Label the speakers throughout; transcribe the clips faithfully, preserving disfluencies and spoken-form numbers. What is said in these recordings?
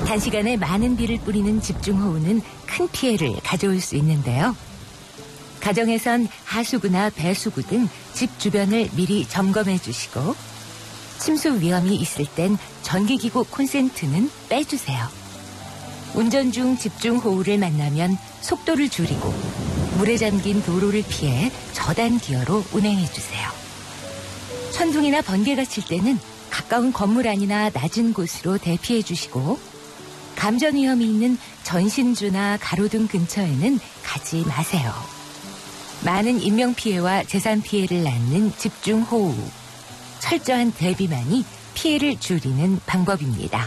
Speaker 1: 단시간에 많은 비를 뿌리는 집중호우는 큰 피해를 가져올 수 있는데요. 가정에선 하수구나 배수구 등 집 주변을 미리 점검해 주시고 침수 위험이 있을 땐 전기기구 콘센트는 빼주세요. 운전 중 집중호우를 만나면 속도를 줄이고 물에 잠긴 도로를 피해 저단 기어로 운행해 주세요. 천둥이나 번개가 칠 때는 가까운 건물 안이나 낮은 곳으로 대피해 주시고 감전 위험이 있는 전신주나 가로등 근처에는 가지 마세요. 많은 인명피해와 재산 피해를 낳는 집중호우. 철저한 대비만이 피해를 줄이는 방법입니다.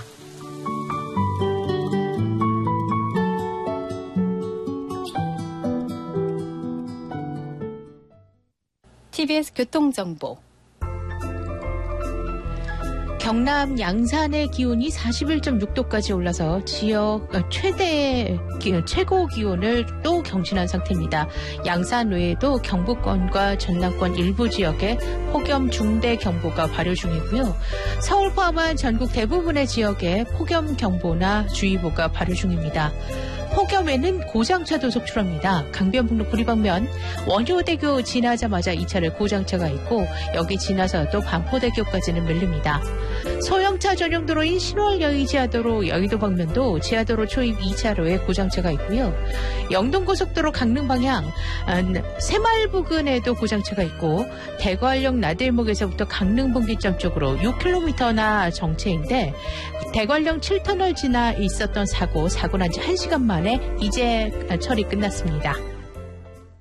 Speaker 2: 티비에스 교통정보. 경남 양산의 기온이 사십일 점 육 도까지 올라서 지역 최대 최고 기온을 또 경신한 상태입니다. 양산 외에도 경북권과 전남권 일부 지역에 폭염 중대 경보가 발효 중이고요. 서울 포함한 전국 대부분의 지역에 폭염 경보나 주의보가 발효 중입니다. 폭염에는 고장차도 속출합니다. 강변북로 구리방면 원효대교 지나자마자 이 차를 고장차가 있고 여기 지나서도 반포대교까지는 밀립니다. 소형차 전용도로인 신월여의 지하도로 여의도 방면도 지하도로 초입 이 차로에 고장차가 있고요. 영동고속도로 강릉 방향 새마을 부근에도 고장차가 있고 대관령 나들목에서부터 강릉 분기점 쪽으로 육 킬로미터나 정체인데 대관령 칠 터널 지나 있었던 사고, 사고 난 지 한 시간 만에 이제 처리 끝났습니다.